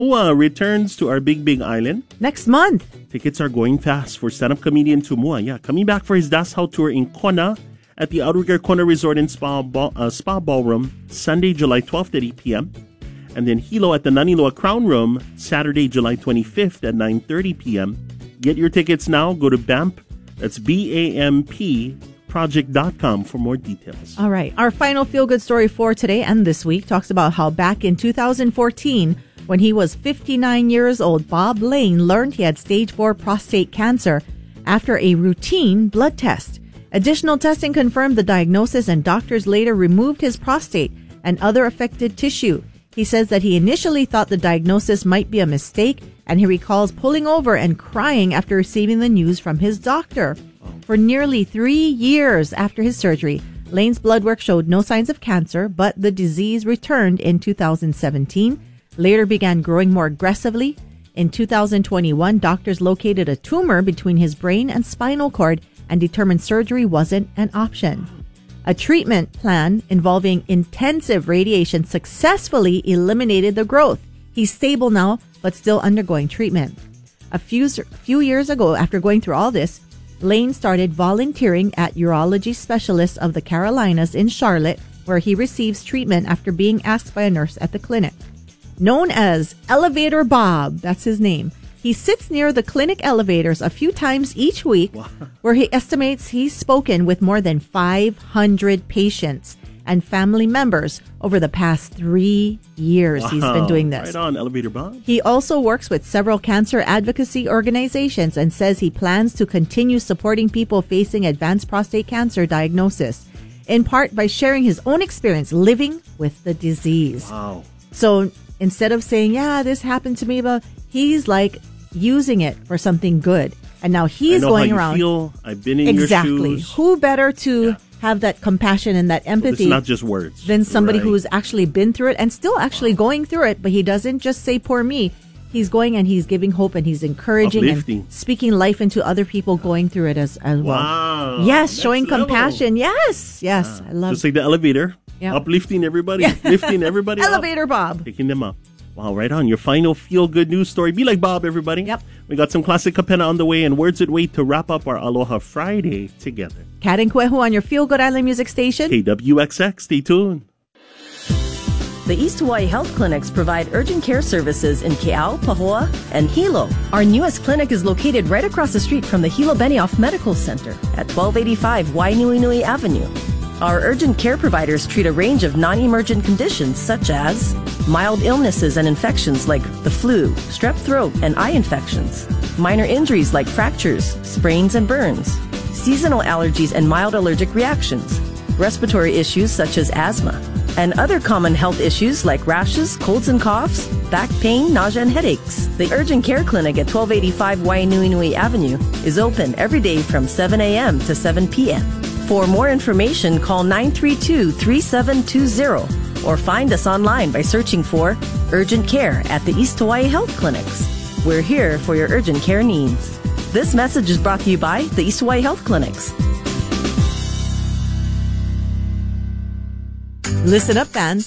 Mua returns to our big island. Next month. Tickets are going fast for stand-up comedian Tumua. Yeah, coming back for his Dashaw tour in Kona at the Outrigger Kona Resort and Spa Ballroom, Sunday, July 12th at 8 p.m. And then Hilo at the Naniloa Crown Room, Saturday, July 25th at 9:30 p.m. Get your tickets now. Go to BAMP. That's BAMP. Project.com for more details. All right. Our final feel-good story for today and this week talks about how back in 2014, when he was 59 years old, Bob Lane learned he had stage 4 prostate cancer after a routine blood test. Additional testing confirmed the diagnosis, and doctors later removed his prostate and other affected tissue. He says that he initially thought the diagnosis might be a mistake, and he recalls pulling over and crying after receiving the news from his doctor. For nearly 3 years after his surgery, Lane's blood work showed no signs of cancer, but the disease returned in 2017, later began growing more aggressively. In 2021, doctors located a tumor between his brain and spinal cord and determined surgery wasn't an option. A treatment plan involving intensive radiation successfully eliminated the growth. He's stable now, but still undergoing treatment. A few years ago, after going through all this, Lane started volunteering at Urology Specialists of the Carolinas in Charlotte, where he receives treatment after being asked by a nurse at the clinic. Known as Elevator Bob, that's his name, he sits near the clinic elevators a few times each week, where he estimates he's spoken with more than 500 patients and family members over the past 3 years. He's been doing this. Right on, Elevator Bob. He also works with several cancer advocacy organizations and says he plans to continue supporting people facing advanced prostate cancer diagnosis, in part by sharing his own experience living with the disease. Wow. So instead of saying, yeah, this happened to me, but he's like using it for something good. And now he's going how you around. Feel. I've been in your shoes. Who better to have that compassion and that empathy? It's not just words. Than somebody who's actually been through it and still actually going through it. But he doesn't just say, poor me. He's going and he's giving hope and he's encouraging and speaking life into other people going through it as well. Wow. Yes, showing compassion. Yes. I love it. Just like the elevator. Yep. Uplifting everybody. Lifting everybody Elevator up. Bob. Picking them up. Wow, right on. Your final feel-good news story. Be like Bob, everybody. Yep. We got some classic kapena on the way and words that wait to wrap up our Aloha Friday together. Kat and Kwehu on your Feel Good Island music station. KWXX. Stay tuned. The East Hawaii Health Clinics provide urgent care services in Ke'au, Pahoa, and Hilo. Our newest clinic is located right across the street from the Hilo Benioff Medical Center at 1285 Wainuinui Avenue. Our urgent care providers treat a range of non-emergent conditions such as mild illnesses and infections like the flu, strep throat, and eye infections, minor injuries like fractures, sprains, and burns, seasonal allergies and mild allergic reactions, respiratory issues such as asthma, and other common health issues like rashes, colds and coughs, back pain, nausea, and headaches. The Urgent Care Clinic at 1285 Wainuinui Avenue is open every day from 7 a.m. to 7 p.m. For more information, call 932-3720 or find us online by searching for Urgent Care at the East Hawaii Health Clinics. We're here for your urgent care needs. This message is brought to you by the East Hawaii Health Clinics. Listen up, fans.